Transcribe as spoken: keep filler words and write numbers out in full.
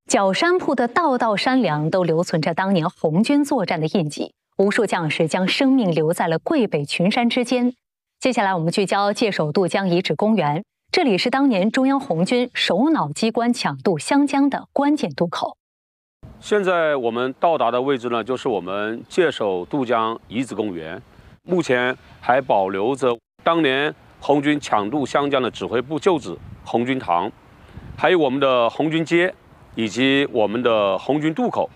角山铺的道道山梁都留存着当年红军作战的印记，无数将士将生命留在了桂北群山之间。接下来，我们聚焦界首渡江遗址公园，这里是当年中央红军首脑机关抢渡湘江的关键渡口。 现在我们到达的位置呢，就是我们界首渡江遗址公园，目前还保留着当年红军抢渡湘江的指挥部旧址红军堂，还有我们的红军街。以及我们的红军渡口，